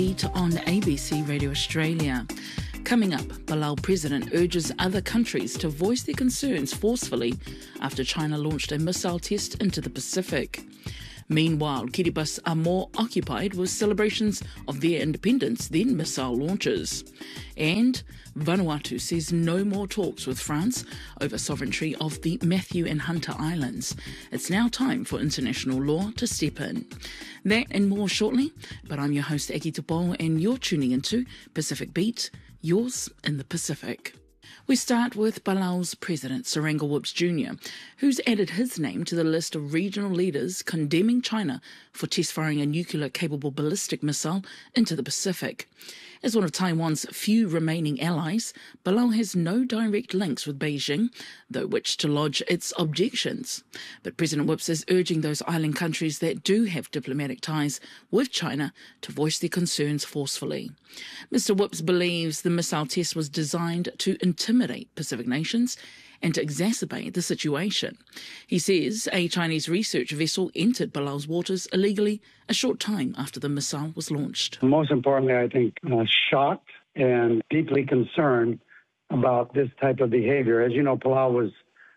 Beat on ABC Radio Australia. Coming up, Palau president urges other countries to voice their concerns forcefully after China launched a missile test into the Pacific. Meanwhile, Kiribati are more occupied with celebrations of their independence than missile launches. And Vanuatu says no more talks with France over sovereignty of the Matthew and Hunter Islands. It's now time for international law to step in. That and more shortly, but I'm your host, Aki Tupo, and you're tuning into Pacific Beat, yours in the Pacific. We start with Palau's President, Saranga Whips Jr., who's added his name to the list of regional leaders condemning China for test-firing a nuclear-capable ballistic missile into the Pacific. As one of Taiwan's few remaining allies, Palau has no direct links with Beijing, though which to lodge its objections. But President Whips is urging those island countries that do have diplomatic ties with China to voice their concerns forcefully. Mr. Whips believes the missile test was designed to intimidate Pacific nations and to exacerbate the situation. He says a Chinese research vessel entered Palau's waters illegally a short time after the missile was launched. Most importantly, I think shocked and deeply concerned about this type of behavior. As you know, Palau was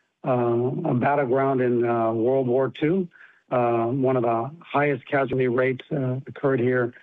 a battleground in World War II. One of the highest casualty rates occurred here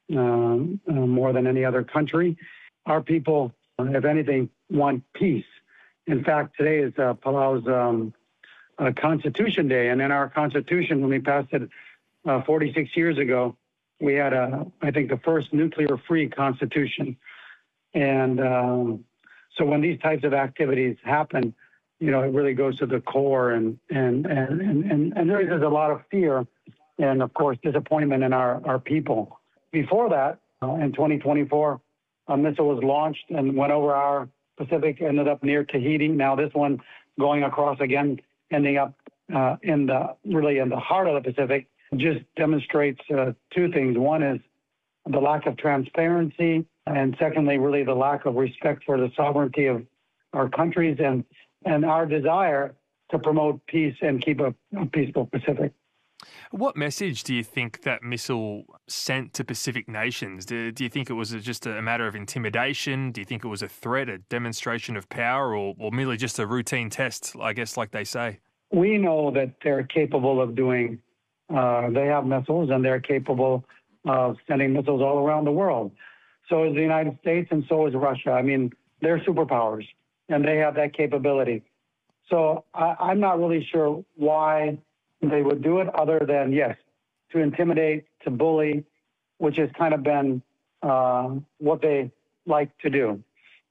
more than any other country. Our people, if anything, want peace. In fact, today is Palau's Constitution Day, and in our Constitution, when we passed it 46 years ago, we had, I think, the first nuclear-free Constitution. And so when these types of activities happen, you know, it really goes to the core, and there is a lot of fear and, of course, disappointment in our people. Before that, in 2024, a missile was launched and went over our Pacific, ended up near Tahiti. Now this one going across again, ending up in the heart of the Pacific, just demonstrates two things. One is the lack of transparency, and secondly, really the lack of respect for the sovereignty of our countries and our desire to promote peace and keep a peaceful Pacific. What message do you think that missile sent to Pacific nations? Do you think it was just a matter of intimidation? Do you think it was a threat, a demonstration of power, or merely just a routine test, I guess, like they say? We know that they're capable of doing, they have missiles, and they're capable of sending missiles all around the world. So is the United States, and so is Russia. I mean, they're superpowers, and they have that capability. So I'm not really sure why they would do it other than, yes, to intimidate, to bully, which has kind of been what they like to do.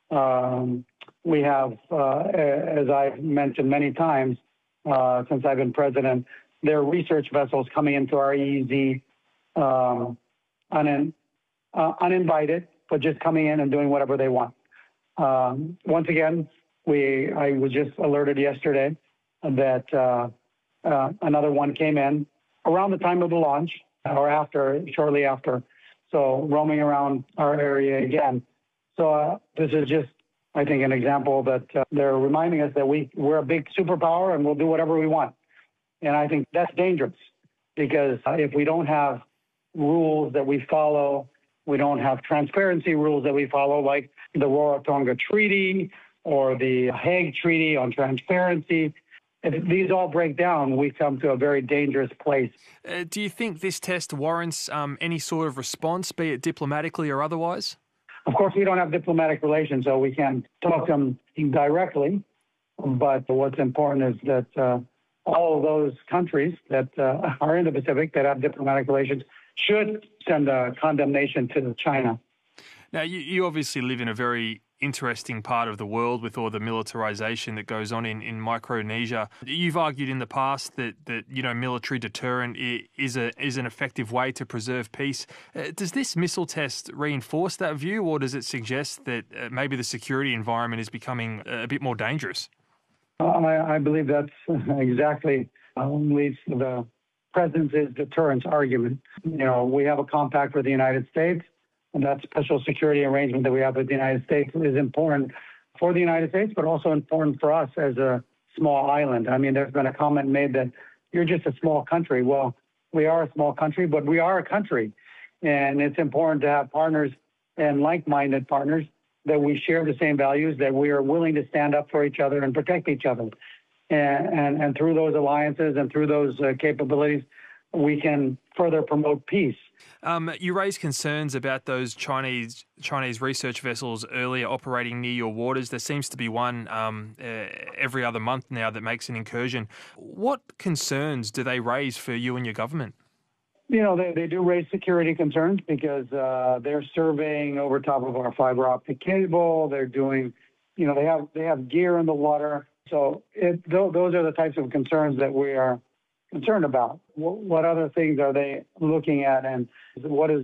We have, as I've mentioned many times since I've been president, there are research vessels coming into our EEZ uninvited, but just coming in and doing whatever they want. Once again, I was just alerted yesterday that another one came in around the time of the launch or shortly after. So roaming around our area again. So this is just, I think, an example that they're reminding us that we're a big superpower and we'll do whatever we want. And I think that's dangerous because if we don't have rules that we follow, we don't have transparency rules that we follow, like the Rarotonga Treaty or the Hague Treaty on transparency. If these all break down, we come to a very dangerous place. Do you think this test warrants any sort of response, be it diplomatically or otherwise? Of course, we don't have diplomatic relations, so we can't talk to them directly. But what's important is that all of those countries that are in the Pacific that have diplomatic relations should send a condemnation to China. Now, you obviously live in a very interesting part of the world with all the militarization that goes on in Micronesia. You've argued in the past that military deterrent is an effective way to preserve peace. Does this missile test reinforce that view, or does it suggest that maybe the security environment is becoming a bit more dangerous? I believe that's exactly leads to the President's deterrence argument. You know, we have a compact with the United States. And that special security arrangement that we have with the United States is important for the United States, but also important for us as a small island. I mean, there's been a comment made that you're just a small country. Well, we are a small country, but we are a country. And it's important to have partners and like-minded partners that we share the same values, that we are willing to stand up for each other and protect each other. And through those alliances and through those capabilities, we can further promote peace. You raised concerns about those Chinese research vessels earlier operating near your waters. There seems to be one every other month now that makes an incursion. What concerns do they raise for you and your government? You know, they do raise security concerns because they're surveying over top of our fiber optic cable. They're doing, you know, they have gear in the water. So those are the types of concerns that we are concerned about. What other things are they looking at, and what is